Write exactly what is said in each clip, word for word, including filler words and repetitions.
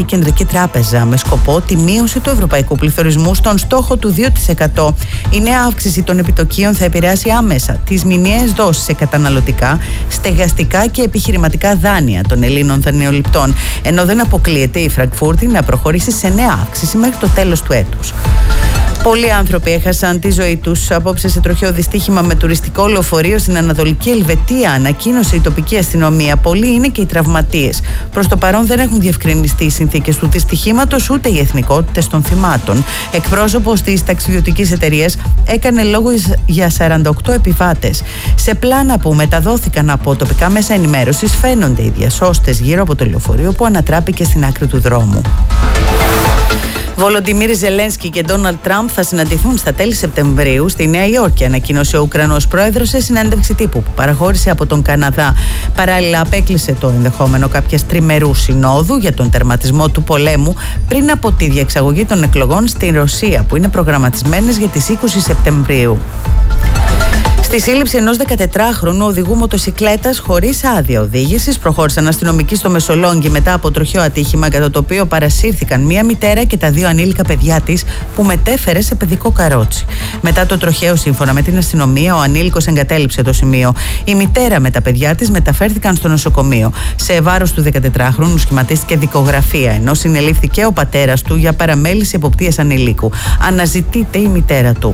η Κεντρική Τράπεζα με σκοπό τη μείωση του ευρωπαϊκού πληθωρισμού στον στόχο του δύο τοις εκατό. Η νέα αύξηση των επιτοκίων θα επηρεάσει άμεσα τις μηνιαίες δόσεις σε καταναλωτικά, στεγαστικά και επιχειρηματικά δάνεια των Ελλήνων δανειοληπτών, ενώ δεν αποκλείεται η Φραγκφούρτη να προχωρήσει σε νέα αύξηση μέχρι το τέλος του έτους. Πολλοί άνθρωποι έχασαν τη ζωή τους απόψε σε τροχαίο δυστύχημα με τουριστικό λεωφορείο στην Ανατολική Ελβετία, ανακοίνωσε η τοπική αστυνομία. Πολλοί είναι και οι τραυματίες. Προς το παρόν δεν έχουν διευκρινιστεί οι συνθήκες του δυστυχήματος ούτε οι εθνικότητες των θυμάτων. Εκπρόσωπος της ταξιδιωτικής εταιρείας έκανε λόγο για σαράντα οκτώ επιβάτες. Σε πλάνα που μεταδόθηκαν από τοπικά μέσα ενημέρωσης φαίνονται οι διασώστες γύρω από το λεωφορείο που ανατράπηκε στην άκρη του δρόμου. Βολοντιμίρ Ζελένσκι και Ντόναλντ Τραμπ θα συναντηθούν στα τέλη Σεπτεμβρίου στη Νέα Υόρκη, ανακοίνωσε ο Ουκρανός πρόεδρος σε συνέντευξη τύπου που παραχώρησε από τον Καναδά. Παράλληλα, απέκλεισε το ενδεχόμενο κάποιας τριμερού συνόδου για τον τερματισμό του πολέμου πριν από τη διεξαγωγή των εκλογών στη Ρωσία, που είναι προγραμματισμένες για τις είκοσι Σεπτεμβρίου. Στη σύλληψη ενός δεκατετράχρονου οδηγού μοτοσικλέτας χωρίς άδεια οδήγησης προχώρησαν αστυνομικοί στο Μεσολόγγι μετά από τροχαίο ατύχημα κατά το οποίο παρασύρθηκαν μία μητέρα και τα δύο ανήλικα παιδιά της που μετέφερε σε παιδικό καρότσι. Μετά το τροχαίο, σύμφωνα με την αστυνομία, ο ανήλικος εγκατέλειψε το σημείο. Η μητέρα με τα παιδιά της μεταφέρθηκαν στο νοσοκομείο. Σε βάρος του δεκατετράχρονου σχηματίστηκε δικογραφία, ενώ συνελήφθηκε ο πατέρας του για παραμέληση εποπτείας ανηλίκου. Αναζητείται η μητέρα του.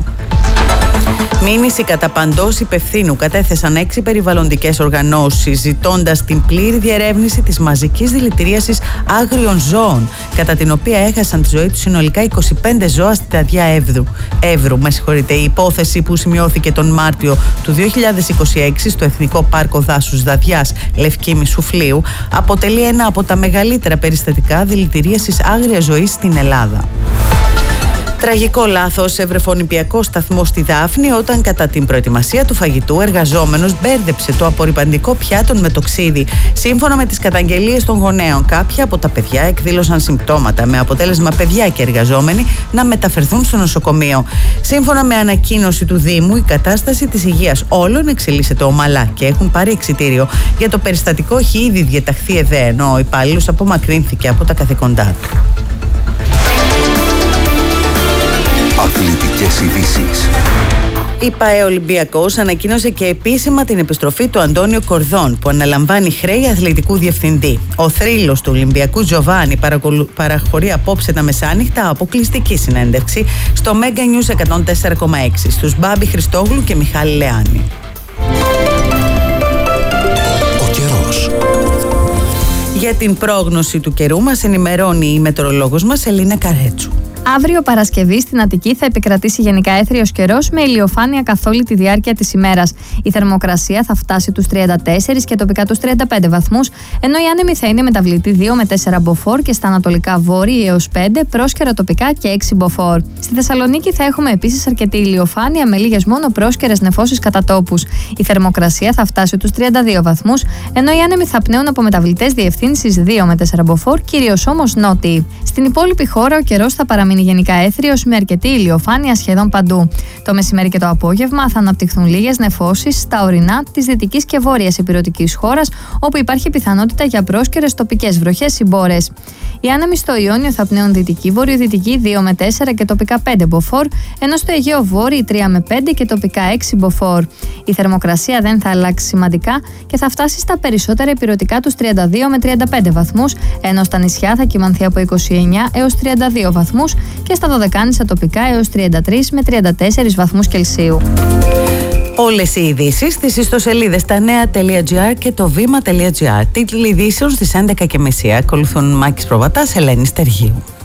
Μήνυση κατά παντός υπευθύνου κατέθεσαν έξι περιβαλλοντικές οργανώσεις, ζητώντας την πλήρη διερεύνηση της μαζικής δηλητηρίασης άγριων ζώων, κατά την οποία έχασαν τη ζωή τους συνολικά είκοσι πέντε ζώα στη Δαδιά Εύρου. Εύρου με συγχωρείτε. Η υπόθεση, που σημειώθηκε τον Μάρτιο του δύο χιλιάδες είκοσι έξι στο Εθνικό Πάρκο Δάσους Δαδιάς Λευκήμη Σουφλίου, αποτελεί ένα από τα μεγαλύτερα περιστατικά δηλητηρίασης άγριας ζωής στην Ελλάδα. Τραγικό λάθος σε βρεφονιπιακό σταθμό στη Δάφνη, όταν κατά την προετοιμασία του φαγητού εργαζόμενος μπέρδεψε το απορρυπαντικό πιάτο με το ξύδι. Σύμφωνα με τις καταγγελίες των γονέων, κάποια από τα παιδιά εκδήλωσαν συμπτώματα, με αποτέλεσμα παιδιά και εργαζόμενοι να μεταφερθούν στο νοσοκομείο. Σύμφωνα με ανακοίνωση του Δήμου, η κατάσταση της υγείας όλων εξελίσσεται ομαλά και έχουν πάρει εξιτήριο. Για το περιστατικό έχει ήδη διαταχθεί ΕΔΕ, ενώ ο υπάλληλος απομακρύνθηκε από τα καθηκοντά του. Αθλητικές ειδήσεις. Η ΠΑΕ Ολυμπιακός ανακοίνωσε και επίσημα την επιστροφή του Αντώνιο Κορδόν, που αναλαμβάνει χρέη αθλητικού διευθυντή. Ο θρύλος του Ολυμπιακού Τζοβάνι παραχωρεί απόψε τα μεσάνυχτα αποκλειστική συνέντευξη στο Mega News εκατόν τέσσερα κόμμα έξι στους Μπάμπη Χριστόγλου και Μιχάλη Λεάνη. Ο καιρός. Για την πρόγνωση του καιρού μας ενημερώνει η μετεωρολόγος μας Ελίνα Καρέτσου. Αύριο Παρασκευή στην Αττική θα επικρατήσει γενικά έθριος καιρός με ηλιοφάνεια καθ' όλη τη διάρκεια της ημέρας. Η θερμοκρασία θα φτάσει τους τριάντα τέσσερα και τοπικά τους τριάντα πέντε βαθμούς, ενώ η άνεμη θα είναι μεταβλητή δύο με τέσσερα μποφόρ και στα ανατολικά βόρεια έως πέντε, πρόσκαιρα τοπικά και έξι μποφόρ. Στη Θεσσαλονίκη θα έχουμε επίσης αρκετή ηλιοφάνεια με λίγες μόνο πρόσκαιρες νεφώσεις κατά τόπους. Η θερμοκρασία θα φτάσει τους τριάντα δύο βαθμούς, ενώ οι άνεμοι θα πνέουν από μεταβλητές διευθύνσεις δύο με τέσσερα μποφόρ, κυρίως όμως νότιοι. Στην υπόλοιπη χώρα ο καιρός θα παραμείνει γενικά έθριος με αρκετή ηλιοφάνεια σχεδόν παντού. Το μεσημέρι και το απόγευμα θα αναπτυχθούν λίγες νεφώσεις στα ορεινά της δυτικής και βόρειας ηπειρωτικής χώρας, όπου υπάρχει πιθανότητα για πρόσκαιρες τοπικές βροχές ή μπόρες. Οι άνεμοι στο Ιόνιο θα πνέουν δυτική βορειοδυτική δύο με τέσσερα και τοπικά πέντε μποφόρ, ενώ στο Αιγαίο βόρειο τρία με πέντε και τοπικά έξι μποφόρ. Η θερμοκρασία δεν θα αλλάξει σημαντικά και θα φτάσει στα περισσότερα ηπειρωτικά τους τριάντα δύο με τριάντα πέντε βαθμούς, ενώ στα νησιά θα κυμανθεί από είκοσι εννέα έως τριάντα δύο βαθμούς και στα Δωδεκάνησα τοπικά έως τριάντα τρία με τριάντα τέσσερα βαθμούς Κελσίου. Όλες οι ειδήσεις στις ιστοσελίδες tanea.gr και το βήμα.gr. Τίτλοι ειδήσεων στις έντεκα και μισή. Ακολουθούν Μάκης Προβατάς, Ελένη Στεργίου.